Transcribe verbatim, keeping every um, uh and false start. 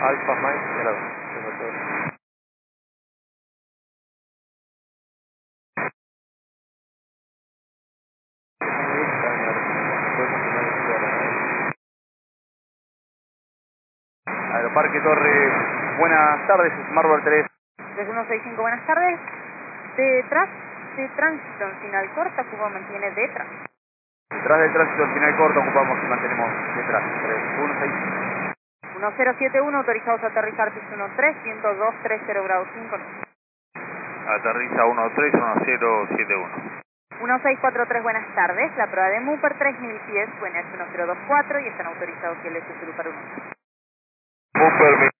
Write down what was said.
Alfa Mike, señalado. Tengo todo. Aeroparque Torre, buenas tardes, Smartboard tres. tres uno seis cinco, buenas tardes. Detrás de tránsito en final corta, Cuba mantiene detrás. Detrás del tránsito al final corto ocupamos y mantenemos detrás. tres uno seis. uno cero siete uno, autorizados a aterrizar piso uno tres, ciento dos, treinta grados cinco. Aterriza uno tres uno cero siete uno. uno seis cuatro tres, buenas tardes. La prueba de Mooper tres mil pies, W N H uno cero dos cuatro y están autorizados y el S S para uno. Mooper